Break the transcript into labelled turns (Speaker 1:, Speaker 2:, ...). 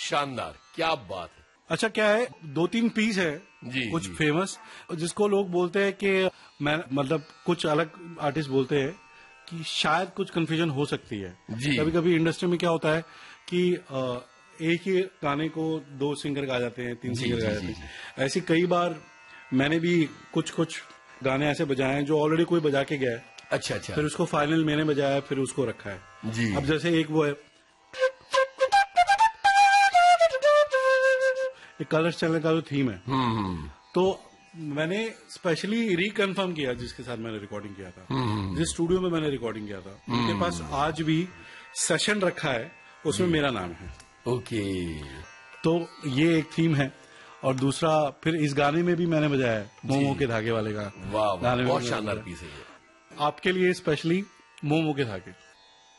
Speaker 1: शानदार, क्या बात है।
Speaker 2: अच्छा, क्या है, 2-3 पीस है
Speaker 1: जी,
Speaker 2: कुछ
Speaker 1: जी।
Speaker 2: फेमस, जिसको लोग बोलते हैं कि मैं मतलब कुछ अलग आर्टिस्ट बोलते हैं कि शायद कुछ कंफ्यूजन हो सकती है।
Speaker 1: जी।
Speaker 2: कभी कभी इंडस्ट्री में क्या होता है कि एक ही गाने को 2 सिंगर गा जाते हैं, 3
Speaker 1: जी,
Speaker 2: सिंगर गा
Speaker 1: जी,
Speaker 2: जाते
Speaker 1: जी,
Speaker 2: हैं। ऐसी कई बार मैंने भी कुछ गाने ऐसे बजाए हैं जो ऑलरेडी कोई बजा के गया है,
Speaker 1: अच्छा अच्छा।
Speaker 2: फिर उसको फाइनल मैंने बजाया, फिर उसको रखा है।
Speaker 1: जी।
Speaker 2: अब जैसे एक वो है कलर्स चैनल का जो थीम है, तो मैंने स्पेशली रिकन्फर्म किया जिसके साथ मैंने रिकॉर्डिंग किया था, जिस स्टूडियो में मैंने रिकॉर्डिंग किया था, उनके पास आज भी सेशन रखा है, उसमें मेरा नाम है।
Speaker 1: ओके।
Speaker 2: तो ये एक थीम है। और दूसरा फिर इस गाने में भी मैंने बजाया है, मोमो के धागे वाले का।
Speaker 1: वाह वाह,
Speaker 2: गाने में
Speaker 1: बहुत
Speaker 2: मैंने
Speaker 1: शानदार
Speaker 2: बजाया।
Speaker 1: पीस है ये।
Speaker 2: आपके लिए स्पेशली मोमो के धागे।